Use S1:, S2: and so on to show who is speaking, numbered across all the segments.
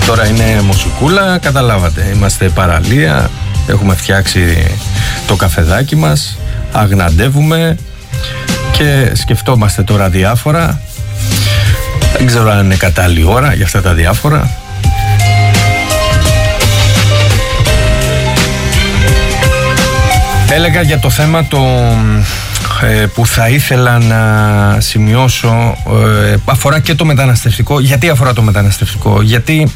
S1: Τώρα είναι μουσικούλα, καταλάβατε. Είμαστε παραλία, έχουμε φτιάξει το καφεδάκι μας, αγναντεύουμε και σκεφτόμαστε τώρα διάφορα. Δεν ξέρω αν είναι κατάλληλη ώρα για αυτά τα διάφορα. Έλεγα για το θέμα που θα ήθελα να σημειώσω, αφορά και το μεταναστευτικό. Γιατί αφορά το μεταναστευτικό? Γιατί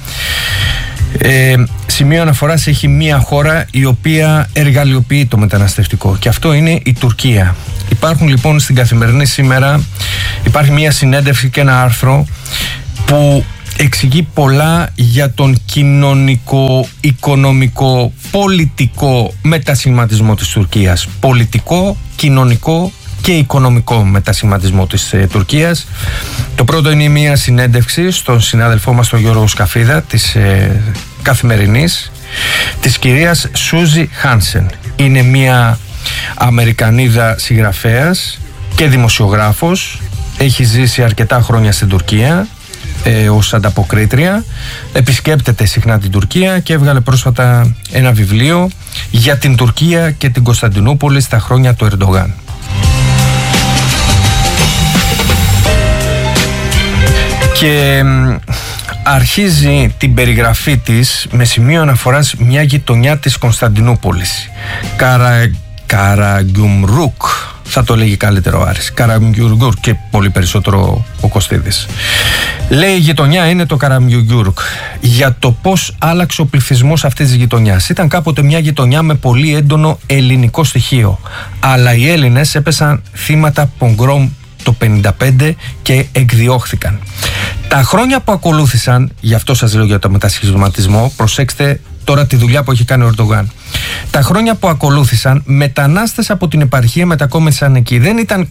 S1: σημείο αναφοράς έχει μία χώρα η οποία εργαλειοποιεί το μεταναστευτικό, και αυτό είναι η Τουρκία. Υπάρχουν λοιπόν στην Καθημερινή σήμερα, υπάρχει μία συνέντευξη και ένα άρθρο που εξηγεί πολλά για τον κοινωνικό, οικονομικό, πολιτικό μετασχηματισμό της Τουρκίας. Πολιτικό, κοινωνικό και οικονομικό μετασχηματισμό της Τουρκίας. Το πρώτο είναι μια συνέντευξη στον συνάδελφό μας τον Γιώργο Σκαφίδα της Καθημερινής, της κυρίας Σούζι Χάνσεν. Είναι μια Αμερικανίδα συγγραφέας και δημοσιογράφος. Έχει ζήσει αρκετά χρόνια στην Τουρκία ως ανταποκρίτρια, επισκέπτεται συχνά την Τουρκία και έβγαλε πρόσφατα ένα βιβλίο για την Τουρκία και την Κωνσταντινούπολη στα χρόνια του Ερντογάν. Και αρχίζει την περιγραφή της με σημείο αναφοράς μια γειτονιά της Κωνσταντινούπολης, Καραγκιουμρούκ, θα το λέγει καλύτερο ο Άρης, Καραγκιουμρούκ και πολύ περισσότερο ο Κωστίδης. Λέει η γειτονιά είναι το Καραγκιουμρούκ. Για το πώς άλλαξε ο πληθυσμός αυτής της γειτονιάς. Ήταν κάποτε μια γειτονιά με πολύ έντονο ελληνικό στοιχείο, αλλά οι Έλληνες έπεσαν θύματα πογκρόμ το 1955 και εκδιώχθηκαν. Τα χρόνια που ακολούθησαν, γι' αυτό σας λέω για το μετασχηματισμό, προσέξτε τώρα τη δουλειά που έχει κάνει ο Ερντογάν. Τα χρόνια που ακολούθησαν, μετανάστες από την επαρχία μετακόμισαν εκεί. Δεν ήταν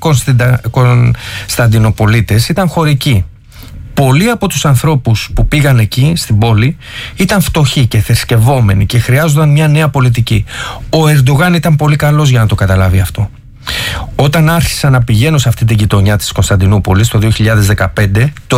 S1: Κωνσταντινοπολίτες, ήταν χωρικοί. Πολλοί από τους ανθρώπους που πήγαν εκεί στην πόλη ήταν φτωχοί και θρησκευόμενοι και χρειάζονταν μια νέα πολιτική. Ο Ερντογάν ήταν πολύ καλός για να το καταλάβει αυτό. Όταν άρχισα να πηγαίνω σε αυτή την γειτονιά της Κωνσταντινούπολης το 2015, το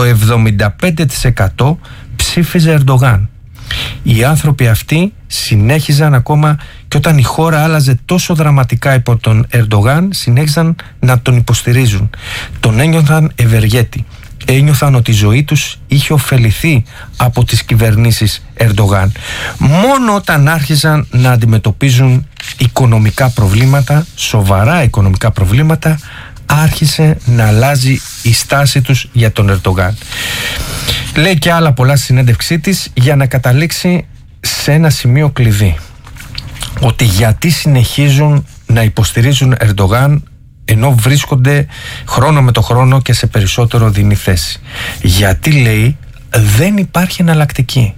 S1: 75% ψήφιζε Ερντογάν. Οι άνθρωποι αυτοί συνέχιζαν ακόμα και όταν η χώρα άλλαζε τόσο δραματικά υπό τον Ερντογάν, συνέχιζαν να τον υποστηρίζουν. Τον ένιωθαν ευεργέτη. Ένιωθαν ότι η ζωή τους είχε ωφεληθεί από τις κυβερνήσεις Ερντογάν. Μόνο όταν άρχιζαν να αντιμετωπίζουν οικονομικά προβλήματα, σοβαρά οικονομικά προβλήματα, άρχισε να αλλάζει η στάση τους για τον Ερντογάν. Λέει και άλλα πολλά στη συνέντευξή της για να καταλήξει σε ένα σημείο κλειδί. Ότι γιατί συνεχίζουν να υποστηρίζουν Ερντογάν ενώ βρίσκονται χρόνο με το χρόνο και σε περισσότερο δινή θέση. Γιατί, λέει, δεν υπάρχει εναλλακτική.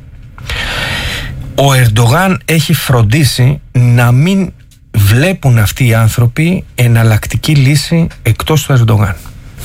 S1: Ο Ερντογάν έχει φροντίσει να μην βλέπουν αυτοί οι άνθρωποι εναλλακτική λύση εκτός του Ερντογάν.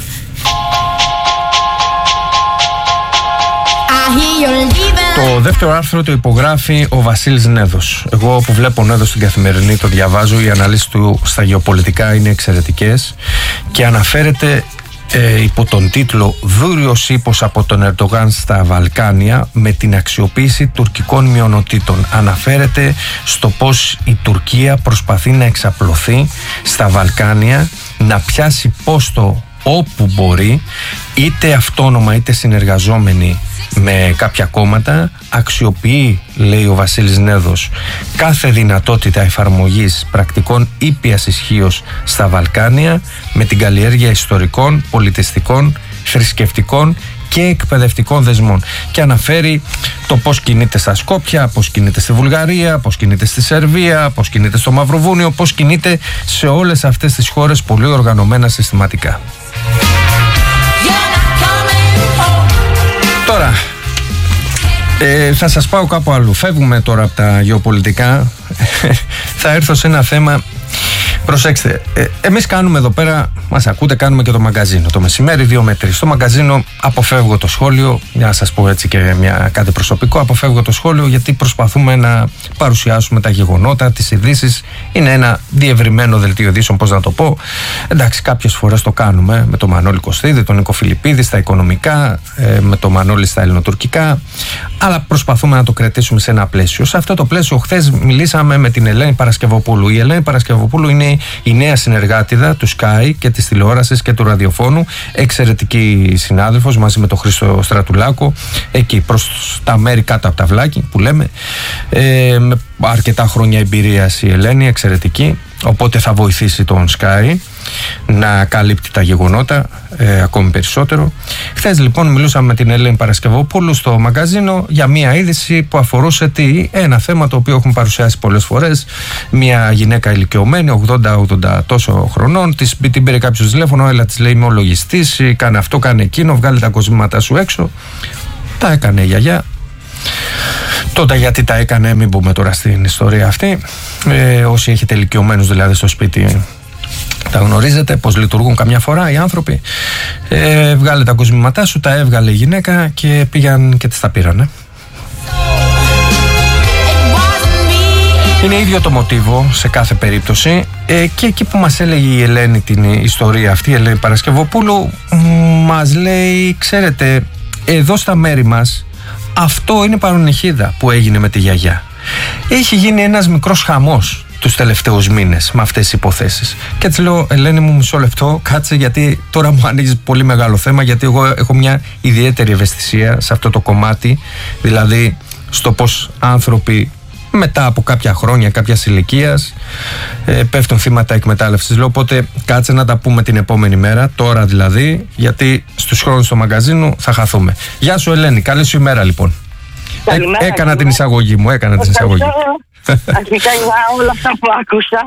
S1: Το δεύτερο άρθρο το υπογράφει ο Βασίλης Νέδος. Εγώ που βλέπω Νέδος στην Καθημερινή το διαβάζω, οι αναλύσεις του στα γεωπολιτικά είναι εξαιρετικές και αναφέρεται υπό τον τίτλο «Δούριος ύπος από τον Ερντογάν στα Βαλκάνια με την αξιοποίηση τουρκικών μειονοτήτων». Αναφέρεται στο πως η Τουρκία προσπαθεί να εξαπλωθεί στα Βαλκάνια, να πιάσει πόστο όπου μπορεί, είτε αυτόνομα είτε συνεργαζόμενοι με κάποια κόμματα. Αξιοποιεί, λέει ο Βασίλης Νέδος, κάθε δυνατότητα εφαρμογής πρακτικών ήπιας ισχύως στα Βαλκάνια με την καλλιέργεια ιστορικών, πολιτιστικών, θρησκευτικών και εκπαιδευτικών δεσμών. Και αναφέρει το πώς κινείται στα Σκόπια, πώς κινείται στη Βουλγαρία, πώς κινείται στη Σερβία, πώς κινείται στο Μαυροβούνιο, πώς κινείται σε όλες αυτές τις χώρες πολύ οργανωμένα συστηματικά. Τώρα, θα σας πάω κάπου αλλού. Φεύγουμε τώρα από τα γεωπολιτικά. Θα έρθω σε ένα θέμα Προσέξτε, εμείς κάνουμε εδώ πέρα, μας ακούτε, κάνουμε και το μαγκαζίνο. Το μεσημέρι 2 με 3. Στο μαγκαζίνο αποφεύγω το σχόλιο, για να σας πω έτσι και κάτι προσωπικό, αποφεύγω το σχόλιο γιατί προσπαθούμε να παρουσιάσουμε τα γεγονότα, τις ειδήσεις. Είναι ένα διευρυμένο δελτίο ειδήσεων, πώς να το πω. Εντάξει, κάποιες φορές το κάνουμε με τον Μανώλη Κωστίδη, τον Νίκο Φιλιππίδη στα οικονομικά, με τον Μανώλη στα ελληνοτουρκικά, αλλά προσπαθούμε να το κρατήσουμε σε ένα πλαίσιο. Σε αυτό το πλαίσιο, χθες μιλήσαμε με την Ελένη Παρασκευοπούλου. Η Ελένη Παρασκευοπούλου είναι η νέα συνεργάτηδα του Sky και της τηλεόρασης και του ραδιοφώνου. Εξαιρετική συνάδελφος μαζί με τον Χρήστο Στρατουλάκο, εκεί προς τα μέρη κάτω από τα βλάκι που λέμε. Με αρκετά χρόνια εμπειρίας η Ελένη, εξαιρετική. Οπότε θα βοηθήσει τον Sky να καλύπτει τα γεγονότα ακόμη περισσότερο. Χθες λοιπόν μιλούσαμε με την Ελένη Παρασκευοπούλου στο μαγκαζίνο για μια είδηση που αφορούσε ένα θέμα το οποίο έχουμε παρουσιάσει πολλές φορές. Μια γυναίκα ηλικιωμένη, 80 τόσο χρονών, την πήρε κάποιος τηλέφωνο, έλα, της λέει, είμαι ο λογιστής, κάνε αυτό, κάνε εκείνο, βγάλε τα κοσμήματά σου έξω. Τα έκανε η γιαγιά. Τότε γιατί τα έκανε, μην μπούμε τώρα στην ιστορία αυτή. Όσοι έχετε ηλικιωμένους δηλαδή στο σπίτι, τα γνωρίζετε πως λειτουργούν καμιά φορά οι άνθρωποι. Βγάλε τα κοσμήματά σου, τα έβγαλε η γυναίκα και πήγαν και τις τα πήρανε. Είναι ίδιο το μοτίβο σε κάθε περίπτωση, και εκεί που μας έλεγε η Ελένη την ιστορία αυτή, η Ελένη Παρασκευοπούλου, μας λέει, ξέρετε, εδώ στα μέρη μας αυτό είναι παρονυχίδα που έγινε με τη γιαγιά. Έχει γίνει ένας μικρός χαμός τους τελευταίους μήνες με αυτές τις υποθέσεις. Και έτσι λέω, Ελένη μου, μισό λεπτό, κάτσε, γιατί τώρα μου ανοίγεις πολύ μεγάλο θέμα, γιατί εγώ έχω μια ιδιαίτερη ευαισθησία σε αυτό το κομμάτι, δηλαδή στο πως άνθρωποι μετά από κάποια χρόνια, κάποιας ηλικίας, πέφτουν θύματα εκμετάλλευσης. Λέω, οπότε κάτσε να τα πούμε την επόμενη μέρα, τώρα δηλαδή, γιατί στους χρόνους του μαγκαζίνου θα χαθούμε. Γεια σου Ελένη, καλή σου ημέρα λοιπόν. Έκανα την εισαγωγή μου,
S2: Αρχικά για όλα αυτά που άκουσα.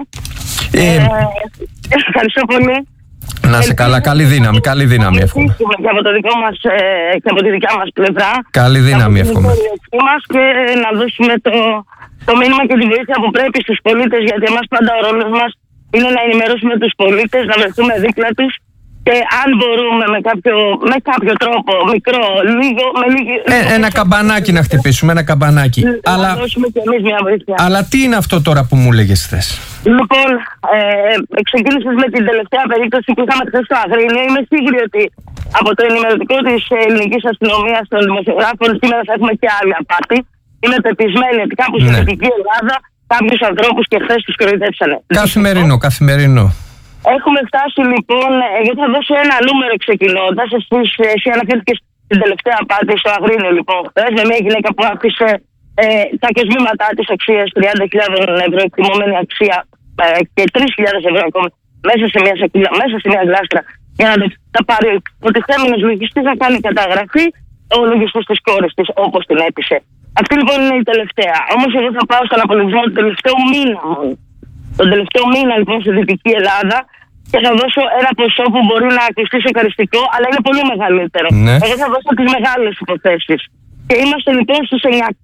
S2: Ευχαριστώ πολύ.
S1: Να σε καλά, καλή δύναμη, καλή δύναμη εύχομαι.
S2: Και από το δικό μας και από τη δικιά μας πλευρά.
S1: Καλή δύναμη εύχομαι.
S2: Και να δώσουμε το μήνυμα και τη βοήθεια που πρέπει στους πολίτες, γιατί εμάς πάντα ο ρόλος μας είναι να ενημερώσουμε τους πολίτες, να βρεθούμε δίπλα τους, και αν μπορούμε με κάποιο τρόπο, μικρό, λίγο, με λίγη...
S1: ένα καμπανάκι να χτυπήσουμε, ένα καμπανάκι.
S2: Να δώσουμε κι εμείς μια βοήθεια.
S1: Αλλά τι είναι αυτό τώρα που μου έλεγες χθες?
S2: Λοιπόν, ξεκίνησες με την τελευταία περίπτωση που είχαμε χθες στο Αγρίνιο. Είμαι σίγουρη ότι από το ενημερωτικό της ελληνικής αστυνομίας των δημοσιογράφων σήμερα θα έχουμε και άλλη απάτη. Είμαι πεπισμένη ότι κάπου στην Δυτική Ελλάδα κάποιους ανθρώπους και χθες τους κοροϊδέψανε.
S1: Καθημερινό.
S2: Έχουμε φτάσει λοιπόν, εγώ θα δώσω ένα νούμερο ξεκινώντας. Εσύ αναφέρθηκες στην τελευταία απάτη στο Αγρίνιο λοιπόν χθες, με μια γυναίκα που άφησε τα κοσμήματά της αξίας 30.000 ευρώ, εκτιμόμενη αξία, και 3.000 ευρώ ακόμη μέσα σε μια σακούλα, μέσα σε μια γλάστρα, για να τα πάρει ο υποτιθέμενος λογιστής να κάνει καταγραφή, ο λογιστής της κόρης της, όπως την έπεισε. Αυτή λοιπόν είναι η τελευταία. Όμως εγώ θα πάω στον απολογισμό του τελευταίου μήνα μόνο. Τον τελευταίο μήνα λοιπόν στη Δυτική Ελλάδα, και θα δώσω ένα ποσό που μπορεί να ακουστεί σοκαριστικό, αλλά είναι πολύ μεγαλύτερο. Ναι. Εγώ θα δώσω τις μεγάλες υποθέσεις. Και είμαστε λοιπόν στους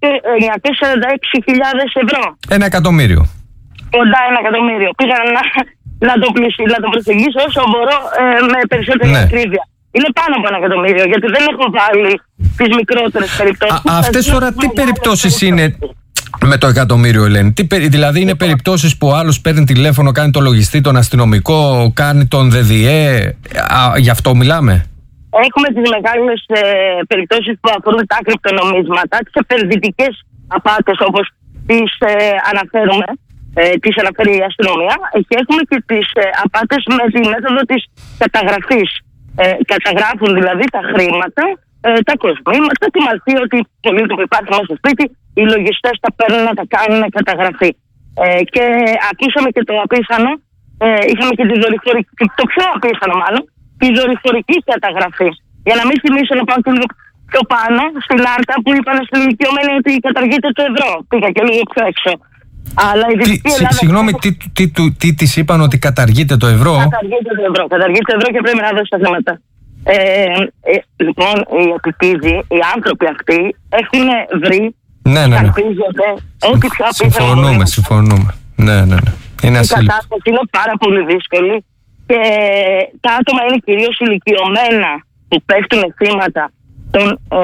S2: 946.000 ευρώ.
S1: 1 εκατομμύριο.
S2: Κοντά 1 εκατομμύριο. Πήγα να το προσεγγίσω όσο μπορώ με περισσότερη ακρίβεια. Είναι πάνω από 1 εκατομμύριο, γιατί δεν έχω βάλει τις μικρότερες περιπτώσεις.
S1: Αυτές τώρα τι περιπτώσεις είναι με το εκατομμύριο, Ελένη? Δηλαδή είναι περιπτώσεις που ο άλλος παίρνει τηλέφωνο, κάνει το λογιστή, τον αστυνομικό, κάνει τον ΔΔΕ, γι' αυτό μιλάμε?
S2: Έχουμε τις μεγάλες περιπτώσεις που αφορούν τα κρυπτονομίσματα, τις επενδυτικές απάτες όπως τις αναφέρουμε, τις αναφέρει η αστυνομία, και έχουμε και τις απάτες με τη μέθοδο της καταγραφής. Καταγράφουν δηλαδή τα χρήματα, τα κοσμήματα, τη μαλφή, ότι πολίτη που υπάρχει μέσα στο σπίτι, οι λογιστές τα παίρνουν να τα κάνουν καταγραφή. Και ακούσαμε και το απίθανο, είχαμε και το πιο απίθανο μάλλον, τη δορυφορική καταγραφή. Για να μην θυμίσω να πάω και λίγο πιο πάνω, στην Άρτα που είπαν στην ηλικιωμένη ότι καταργείται το ευρώ. Πήγα και λίγο πιο έξω. Αλλά η Δυτική Ελλάδα...
S1: Συγγνώμη, τι της είπαν, ότι καταργείται το ευρώ?
S2: Καταργείται το ευρώ και πρέπει να δώσει τα χρήματα. Λοιπόν, οι επιτίδοι, οι άνθρωποι αυτοί έχουν βρει,
S1: ναι.
S2: Ό,τι πιο
S1: συμφωνούμε. Ναι. Η
S2: κατάσταση είναι πάρα πολύ δύσκολη και τα άτομα είναι κυρίως ηλικιωμένα που πέφτουν θύματα των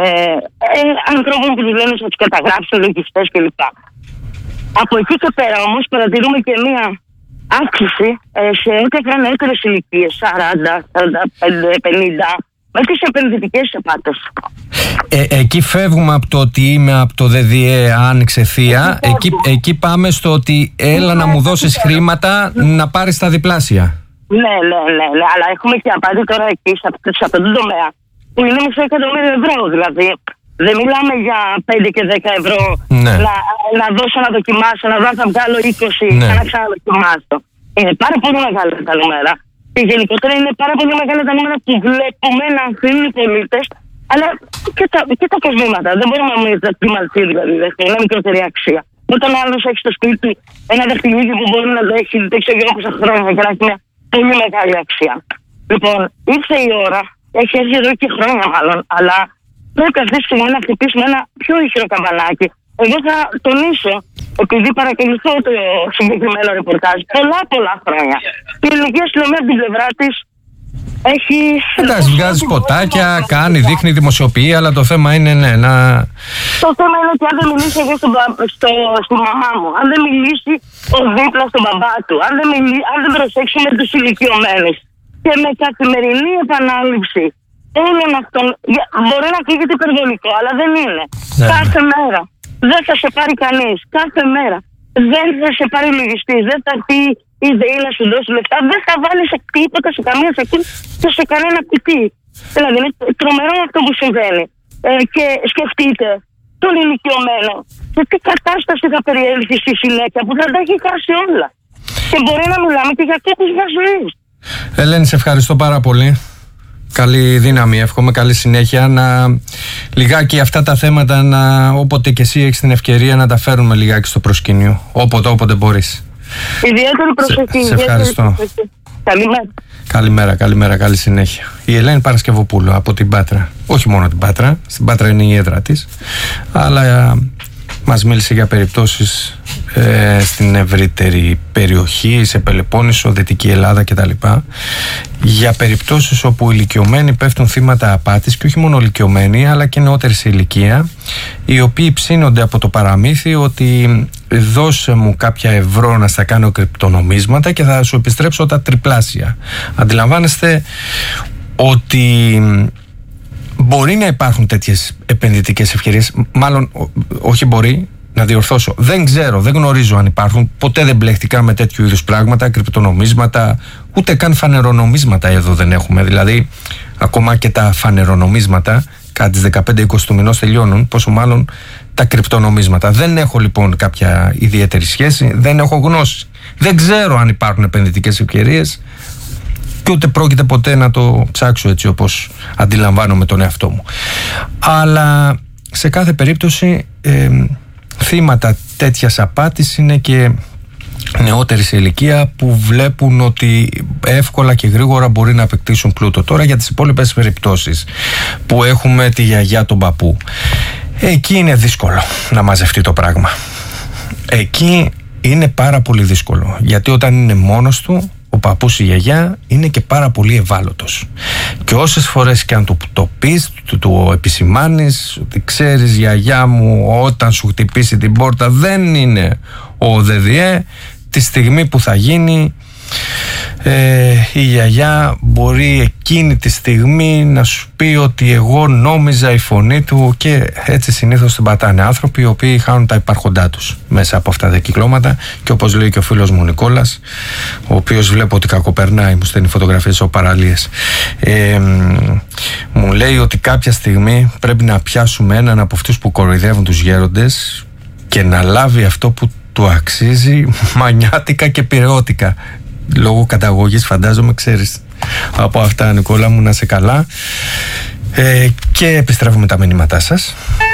S2: ανθρώπων που τους λένε να τους καταγράψουν λογιστές κλπ. Από εκεί και πέρα όμως παρατηρούμε και μία αύξηση σε ό,τι αφορά νεότερες ηλικίες, 40, 45, 50, με τις επενδυτικές απάτες.
S1: Εκεί φεύγουμε από το ότι είμαι από το ΔΔΕ, άνοιξε θεία. Εκεί πάμε στο ότι έλα να μου δώσεις χρήματα να πάρεις τα διπλάσια.
S2: Ναι, αλλά έχουμε και απάτη τώρα εκεί σε αυτόν τον τομέα που είναι μισό εκατομμύριο ευρώ. Δηλαδή δεν μιλάμε για 5 και 10 ευρώ να δώσω να δοκιμάσω, να δω αν θα βγάλω 20 και να ξαναδοκιμάσω. Είναι πάρα πολύ μεγάλα τα νούμερα. Και γενικότερα είναι πάρα πολύ μεγάλα τα νούμερα που βλέπουμε να αφήνουν οι πολίτες, αλλά και τα κοσμήματα. Δεν μπορούμε να μιλήσουμε για τη μαλτή, δηλαδή είναι μικρότερη αξία. Όταν ο άλλος έχει στο σπίτι του ένα δαχτυλίδι που μπορεί να το έχει δεν ξέρω πόσα χρόνια και να έχει μια πολύ μεγάλη αξία. Λοιπόν, ήρθε η ώρα, έχει έρθει εδώ και χρόνια μάλλον, αλλά πρέπει αυτή τη στιγμή να χτυπήσουμε ένα πιο ίσχυρο καμπανάκι. Εγώ θα τονίσω, επειδή παρακολουθώ το συγκεκριμένο ρεπορτάζ πολλά χρόνια, η ελληνική αστυνομία από την πλευρά της έχει.
S1: Εντάξει, βγάζει ποτάκια, κάνει, δείχνει, δημοσιοποιεί, αλλά το θέμα είναι
S2: Το θέμα είναι ότι αν δεν μιλήσει εγώ στη μαμά μου, αν δεν μιλήσει ο δίπλα στον μπαμπά του, αν δεν προσέξουμε τους ηλικιωμένους και με καθημερινή επανάληψη όλων αυτών. Μπορεί να ακούγεται υπερβολικό, αλλά δεν είναι. Κάθε μέρα. Δεν θα σε πάρει κανείς. Κάθε μέρα. Δεν θα σε πάρει λογιστής. Δεν θα πει η ΔΕΗ να σου δώσει λεφτά. Δεν θα βάλει σε τίποτα, σε καμία σακή και σε κανένα κουτί. Δηλαδή είναι τρομερό αυτό που συμβαίνει. Και σκεφτείτε τον ηλικιωμένο και τι κατάσταση θα περιέλθει στη συνέχεια που θα τα έχει χάσει όλα. Και μπορεί να μιλάμε και για κόπους ζωής.
S1: Ελένη, σε ευχαριστώ πάρα πολύ. Καλή δύναμη, εύχομαι, καλή συνέχεια. Να λιγάκι αυτά τα θέματα, όποτε και εσύ έχεις την ευκαιρία, να τα φέρουμε λιγάκι στο προσκήνιο. Όποτε μπορείς.
S2: Ιδιαίτερη προσοχή.
S1: Σε ευχαριστώ. Καλημέρα, καλή συνέχεια. Η Ελένη Παρασκευοπούλου από την Πάτρα. Όχι μόνο την Πάτρα, στην Πάτρα είναι η έδρα της, αλλά μας μίλησε για περιπτώσεις στην ευρύτερη περιοχή, σε Πελοπόννησο, Δυτική Ελλάδα κτλ. Για περιπτώσεις όπου ηλικιωμένοι πέφτουν θύματα απάτης, και όχι μόνο ηλικιωμένοι αλλά και νεότεροι σε ηλικία, οι οποίοι ψήνονται από το παραμύθι ότι δώσε μου κάποια ευρώ να στα κάνω κρυπτονομίσματα και θα σου επιστρέψω τα τριπλάσια. Αντιλαμβάνεστε ότι μπορεί να υπάρχουν τέτοιες επενδυτικές ευκαιρίες, μάλλον όχι μπορεί, να διορθώσω. Δεν ξέρω, δεν γνωρίζω αν υπάρχουν. Ποτέ δεν μπλέχτηκα με τέτοιου είδους πράγματα, κρυπτονομίσματα, ούτε καν φανερονομίσματα εδώ δεν έχουμε. Δηλαδή, ακόμα και τα φανερονομίσματα, κάτι τις 15-20 του μηνός τελειώνουν, πόσο μάλλον τα κρυπτονομίσματα. Δεν έχω λοιπόν κάποια ιδιαίτερη σχέση, δεν έχω γνώση. Δεν ξέρω αν υπάρχουν επενδυτικές ευκαιρίες και ούτε πρόκειται ποτέ να το ψάξω έτσι όπως αντιλαμβάνομαι τον εαυτό μου. Αλλά σε κάθε περίπτωση θύματα τέτοιας απάτης είναι και νεότεροι σε ηλικία που βλέπουν ότι εύκολα και γρήγορα μπορεί να απεκτήσουν πλούτο. Τώρα για τις υπόλοιπες περιπτώσεις που έχουμε τη γιαγιά, τον παππού, εκεί είναι δύσκολο να μαζευτεί το πράγμα. Εκεί είναι πάρα πολύ δύσκολο, γιατί όταν είναι μόνος του ο παππούς, η γιαγιά, είναι και πάρα πολύ ευάλωτος. Και όσες φορές και αν του το πεις, του επισημάνεις ότι ξέρεις γιαγιά μου, όταν σου χτυπήσει την πόρτα δεν είναι ο ΔΔΕ, τη στιγμή που θα γίνει η γιαγιά μπορεί εκείνη τη στιγμή να σου πει ότι εγώ νόμιζα η φωνή του, και έτσι συνήθως την πατάνε άνθρωποι οι οποίοι χάνουν τα υπάρχοντά τους μέσα από αυτά τα κυκλώματα. Και όπως λέει και ο φίλος μου Νικόλας, ο οποίος βλέπω ότι κακοπερνάει, μου στέλνει φωτογραφίες από παραλίες, μου λέει ότι κάποια στιγμή πρέπει να πιάσουμε έναν από αυτούς που κοροϊδεύουν τους γέροντες και να λάβει αυτό που του αξίζει μανιάτικα και πειραιώτικα. Λόγω καταγωγής φαντάζομαι, ξέρεις από αυτά. Νικόλα μου, να σε καλά, και επιστρέφουμε τα μηνύματά σας.